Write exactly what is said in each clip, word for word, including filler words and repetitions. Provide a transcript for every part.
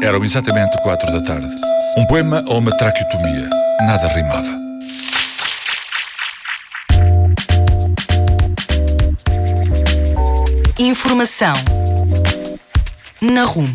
Eram exatamente quatro da tarde. Um poema ou uma traqueotomia. Nada rimava. Informação na Rume.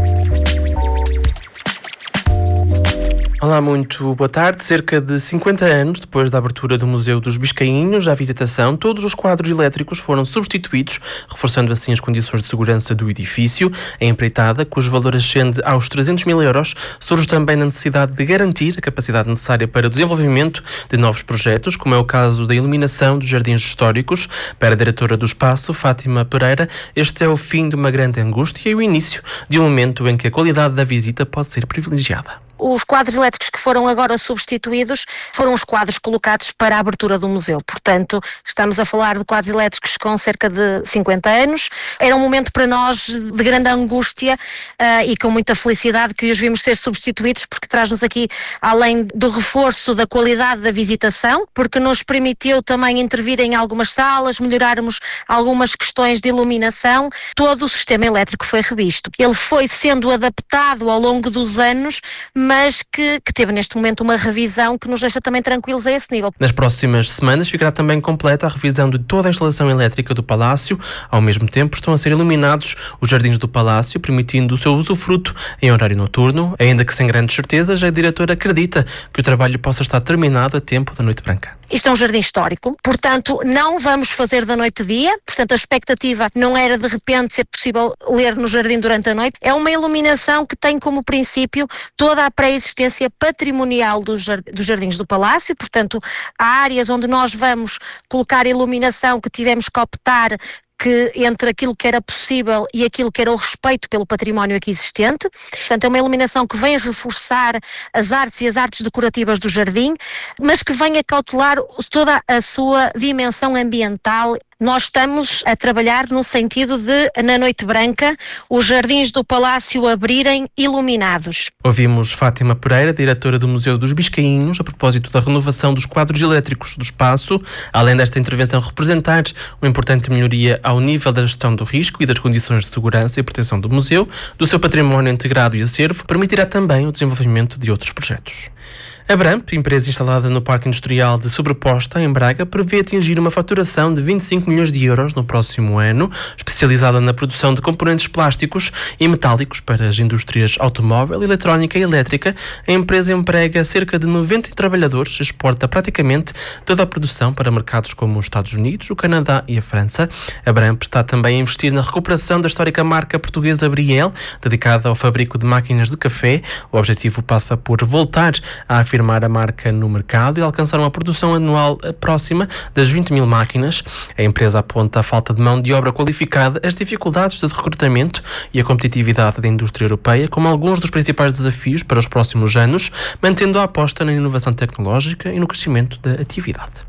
Olá, muito boa tarde. Cerca de cinquenta anos depois da abertura do Museu dos Biscainhos à visitação, todos os quadros elétricos foram substituídos, reforçando assim as condições de segurança do edifício. A empreitada, cujo valor ascende aos trezentos mil euros, surge também na necessidade de garantir a capacidade necessária para o desenvolvimento de novos projetos, como é o caso da iluminação dos jardins históricos. Para a diretora do espaço, Fátima Pereira, este é o fim de uma grande angústia e o início de um momento em que a qualidade da visita pode ser privilegiada. Os quadros elétricos que foram agora substituídos foram os quadros colocados para a abertura do museu. Portanto, estamos a falar de quadros elétricos com cerca de cinquenta anos. Era um momento para nós de grande angústia uh, e com muita felicidade que os vimos ser substituídos, porque traz-nos aqui, além do reforço da qualidade da visitação, porque nos permitiu também intervir em algumas salas, melhorarmos algumas questões de iluminação. Todo o sistema elétrico foi revisto. Ele foi sendo adaptado ao longo dos anos, mas que, que teve neste momento uma revisão que nos deixa também tranquilos a esse nível. Nas próximas semanas ficará também completa a revisão de toda a instalação elétrica do Palácio. Ao mesmo tempo estão a ser iluminados os jardins do Palácio, permitindo o seu usufruto em horário noturno. Ainda que sem grandes certezas, a diretora acredita que o trabalho possa estar terminado a tempo da Noite Branca. Isto é um jardim histórico, portanto não vamos fazer da noite dia, portanto a expectativa não era de repente ser possível ler no jardim durante a noite. É uma iluminação que tem como princípio toda a pré-existência patrimonial dos jardins do Palácio, portanto há áreas onde nós vamos colocar iluminação que tivemos que optar que entre aquilo que era possível e aquilo que era o respeito pelo património aqui existente. Portanto, é uma iluminação que vem reforçar as artes e as artes decorativas do jardim, mas que vem a cautelar toda a sua dimensão ambiental. Nós estamos a trabalhar no sentido de, na Noite Branca, os jardins do Palácio abrirem iluminados. Ouvimos Fátima Pereira, diretora do Museu dos Biscainhos, a propósito da renovação dos quadros elétricos do espaço. Além desta intervenção representar uma importante melhoria ao nível da gestão do risco e das condições de segurança e proteção do museu, do seu património integrado e acervo, permitirá também o desenvolvimento de outros projetos. A Bramp, empresa instalada no Parque Industrial de Sobreposta, em Braga, prevê atingir uma faturação de vinte e cinco milhões de euros no próximo ano, especializada na produção de componentes plásticos e metálicos para as indústrias automóvel, eletrónica e elétrica. A empresa emprega cerca de noventa trabalhadores e exporta praticamente toda a produção para mercados como os Estados Unidos, o Canadá e a França. A Bramp está também a investir na recuperação da histórica marca portuguesa Brielle, dedicada ao fabrico de máquinas de café. O objetivo passa por voltar a afirmar a marca no mercado e alcançar uma produção anual próxima das vinte mil máquinas. A empresa aponta a falta de mão de obra qualificada, as dificuldades de recrutamento e a competitividade da indústria europeia como alguns dos principais desafios para os próximos anos, mantendo a aposta na inovação tecnológica e no crescimento da atividade.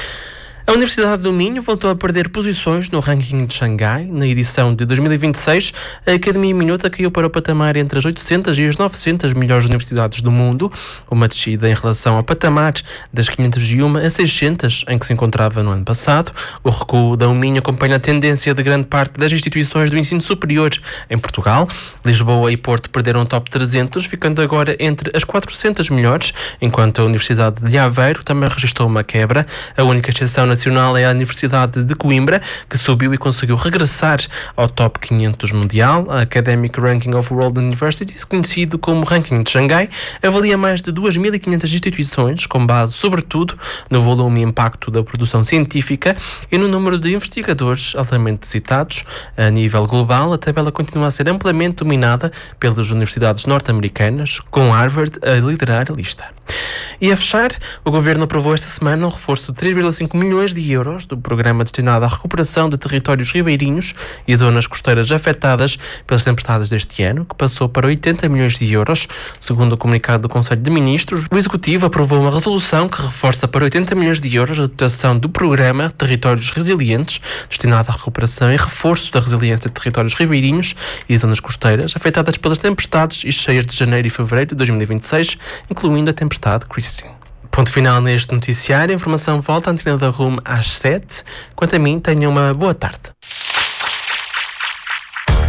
A Universidade do Minho voltou a perder posições no ranking de Xangai. Na edição de dois mil e vinte e seis, a Academia Minhota caiu para o patamar entre as oitocentas e as novecentas melhores universidades do mundo, uma descida em relação ao patamar das quinhentas e uma a seiscentas em que se encontrava no ano passado. O recuo da Minho acompanha a tendência de grande parte das instituições do ensino superior em Portugal. Lisboa e Porto perderam o top trezentos, ficando agora entre as quatrocentas melhores, enquanto a Universidade de Aveiro também registrou uma quebra. A única exceção nacional é a Universidade de Coimbra, que subiu e conseguiu regressar ao top quinhentos mundial. A Academic Ranking of World Universities, conhecido como Ranking de Xangai, avalia mais de duas mil e quinhentas instituições, com base sobretudo no volume e impacto da produção científica e no número de investigadores altamente citados. A nível global, a tabela continua a ser amplamente dominada pelas universidades norte-americanas, com Harvard a liderar a lista. E a fechar, o Governo aprovou esta semana um reforço de três vírgula cinco milhões de euros do programa destinado à recuperação de territórios ribeirinhos e zonas costeiras afetadas pelas tempestades deste ano, que passou para oitenta milhões de euros. Segundo o comunicado do Conselho de Ministros, o Executivo aprovou uma resolução que reforça para oitenta milhões de euros a dotação do programa Territórios Resilientes, destinado à recuperação e reforço da resiliência de territórios ribeirinhos e zonas costeiras afetadas pelas tempestades e cheias de janeiro e fevereiro de dois mil e vinte e seis, incluindo a tempestade Christine. Ponto final neste noticiário. A informação volta à antena da Rume às sete. Quanto a mim, tenham uma boa tarde.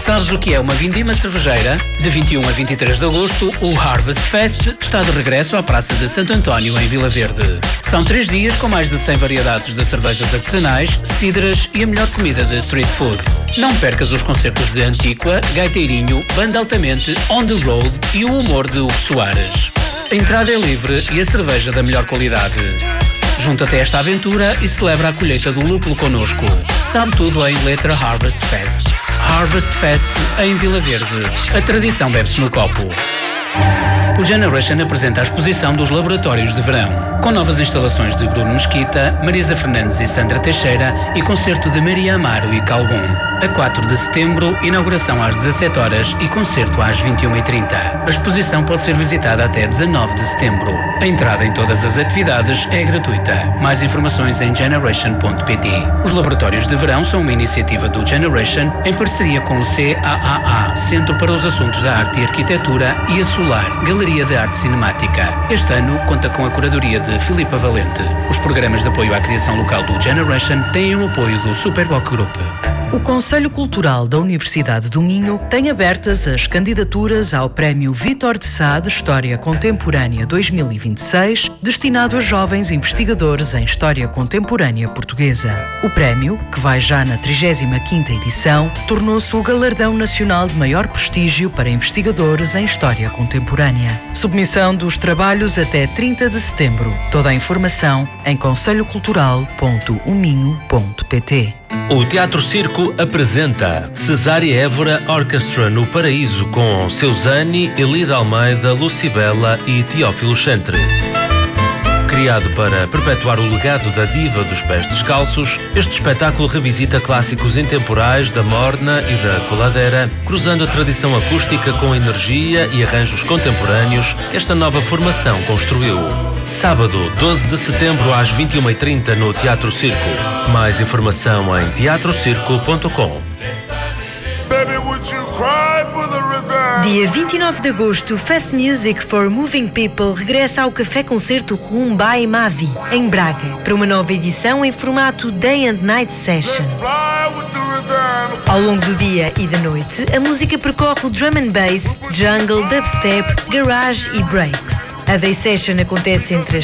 Sabes o que é uma vindima cervejeira? De vinte e um a vinte e três de agosto, o Harvest Fest está de regresso à Praça de Santo António, em Vila Verde. São três dias com mais de cem variedades de cervejas artesanais, cidras e a melhor comida de street food. Não percas os concertos de Antíqua, Gaiteirinho, Banda Altamente, On The Road e o humor de Hugo Soares. A entrada é livre e a cerveja da melhor qualidade. Junta-te a esta aventura e celebra a colheita do lúpulo connosco. Sabe tudo em Letra Harvest Fest. Harvest Fest em Vila Verde. A tradição bebe-se no copo. O Generation apresenta a exposição dos Laboratórios de Verão, com novas instalações de Bruno Mesquita, Marisa Fernandes e Sandra Teixeira e concerto de Maria Amaro e Calgon. A quatro de setembro, inauguração às dezassete horas e concerto às vinte e uma e trinta. A exposição pode ser visitada até dezanove de setembro. A entrada em todas as atividades é gratuita. Mais informações em generation ponto pt. Os Laboratórios de Verão são uma iniciativa do Generation em parceria com o C A A A, Centro para os Assuntos da Arte e Arquitetura, e a Solar, Galeria de Arte Cinemática. Este ano conta com a curadoria de Filipa Valente. Os programas de apoio à criação local do Generation têm o apoio do Superboc Group. O Conselho Cultural da Universidade do Minho tem abertas as candidaturas ao Prémio Vítor de Sá de História Contemporânea dois mil e vinte e seis, destinado a jovens investigadores em História Contemporânea Portuguesa. O prémio, que vai já na trigésima quinta edição, tornou-se o galardão nacional de maior prestígio para investigadores em História Contemporânea. Submissão dos trabalhos até trinta de setembro. Toda a informação em conselho cultural ponto o minho ponto pt. O Teatro Circo apresenta Cesária Évora Orchestra no Paraíso com Seusani, Elida Almeida, Lucibela e Teófilo Chantre. Criado para perpetuar o legado da diva dos pés descalços, este espetáculo revisita clássicos intemporais da morna e da coladeira, cruzando a tradição acústica com a energia e arranjos contemporâneos que esta nova formação construiu. Sábado, doze de setembro, às vinte e uma e trinta, no Teatro Circo. Mais informação em teatro circo ponto com. Dia vinte e nove de agosto, Fast Music for Moving People regressa ao Café Concerto Rumba e Mavi, em Braga, para uma nova edição em formato Day and Night Session. Ao longo do dia e da noite, a música percorre o drum and bass, jungle, dubstep, garage e breaks. A Day Session acontece entre as